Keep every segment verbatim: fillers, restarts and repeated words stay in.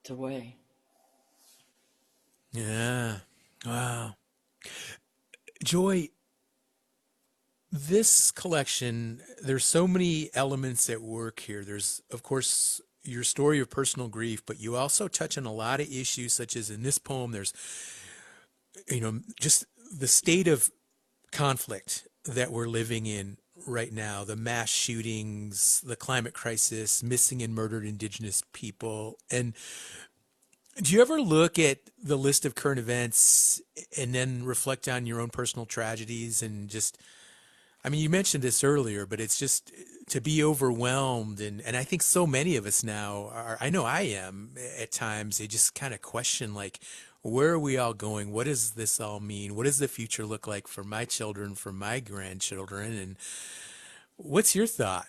swept away. Yeah. Wow. Joy, this collection, there's so many elements at work here. There's, of course, your story of personal grief, but you also touch on a lot of issues, such as in this poem, there's, you know, just the state of conflict that we're living in right now, the mass shootings, the climate crisis, missing and murdered indigenous people. And do you ever look at the list of current events and then reflect on your own personal tragedies and just, I mean, you mentioned this earlier, but it's just to be overwhelmed. And, and I think so many of us now are, I know I am at times, they just kind of question like, where are we all going? What does this all mean? What does the future look like for my children, for my grandchildren? And what's your thought?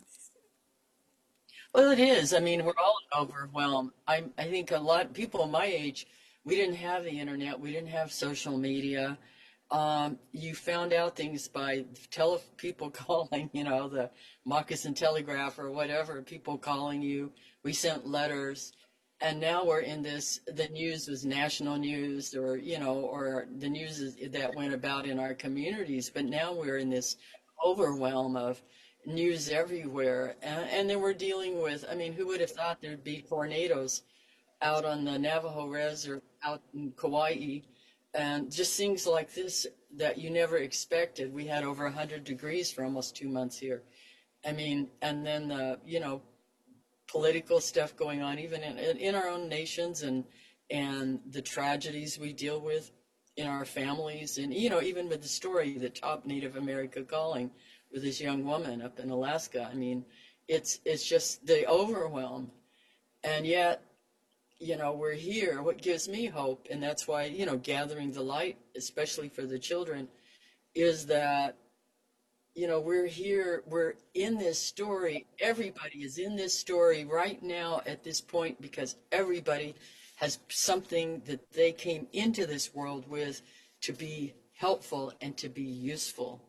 Well, it is. I mean, we're all overwhelmed. I I think a lot people my age, we didn't have the internet, we didn't have social media. Um, you found out things by tele people calling, you know, the Moccasin Telegraph or whatever, people calling you. We sent letters, and now we're in this. The news was national news, or you know, or the news is, that went about in our communities. But now we're in this overwhelm of news everywhere, and, and then we're dealing with. I mean, who would have thought there'd be tornadoes out on the Navajo Res or out in Kauai, and just things like this that you never expected. We had over one hundred degrees for almost two months here. I mean, and then the, you know, political stuff going on even in, in our own nations, and and the tragedies we deal with in our families, and you know, even with the story, the Top Native America Calling, with this young woman up in Alaska. I mean, it's it's just the overwhelm, and yet, you know, we're here. What gives me hope, and that's why, you know, gathering the light, especially for the children, is that, you know, we're here, we're in this story. Everybody is in this story right now at this point because everybody has something that they came into this world with to be helpful and to be useful.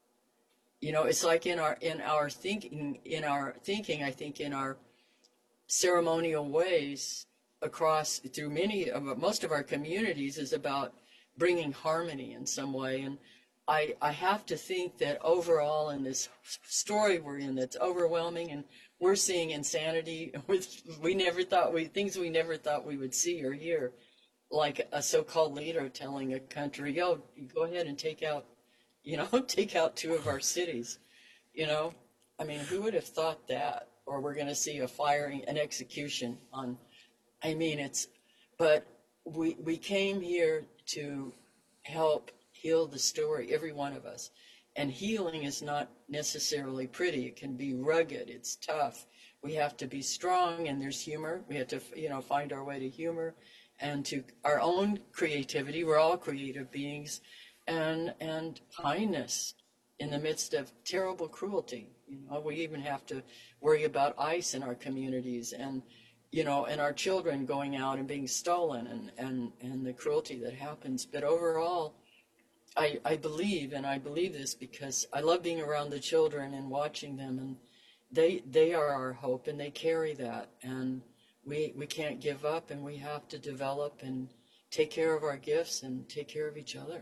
You know, it's like in our in our thinking, in our thinking, I think in our ceremonial ways across through many of most of our communities is about bringing harmony in some way. And I I have to think that overall in this story we're in that's overwhelming, and we're seeing insanity with we never thought we things we never thought we would see or hear, like a so-called leader telling a country, yo, you go ahead and take out, you know, take out two of our cities, you know. I mean, who would have thought that? Or we're going to see a firing, an execution on, I mean, it's, but we, we came here to help heal the story, every one of us. And healing is not necessarily pretty. It can be rugged. It's tough. We have to be strong, and there's humor. We have to, you know, find our way to humor and to our own creativity. We're all creative beings, and and kindness in the midst of terrible cruelty. You know, we even have to worry about ICE in our communities, and you know, and our children going out and being stolen, and and and the cruelty that happens. But overall, I, I believe, and I believe this because I love being around the children and watching them, and they they are our hope, and they carry that, and we we can't give up, and we have to develop and take care of our gifts and take care of each other.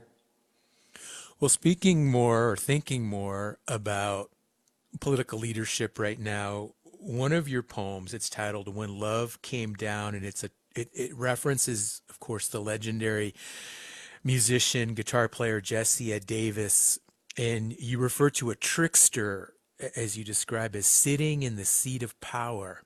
Well, speaking more or thinking more about political leadership right now, one of your poems, it's titled When Love Came Down, and it's a it, it references, of course, the legendary musician, guitar player Jesse Ed Davis, and you refer to a trickster, as you describe, as sitting in the seat of power.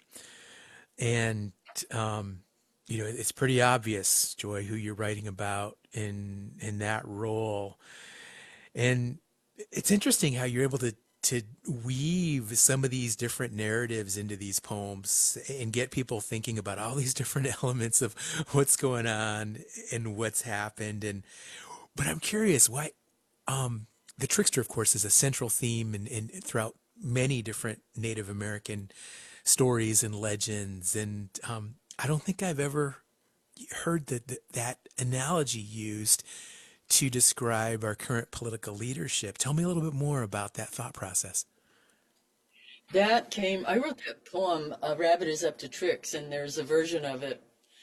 And um, you know, it's pretty obvious, Joy, who you're writing about in in that role. And it's interesting how you're able to to weave some of these different narratives into these poems and get people thinking about all these different elements of what's going on and what's happened. And but I'm curious why um, the trickster, of course, is a central theme in, in throughout many different Native American stories and legends. And um, I don't think I've ever heard that that, that analogy used to describe our current political leadership. Tell me a little bit more about that thought process. That came, I wrote that poem, A Rabbit is Up to Tricks, and there's a version of it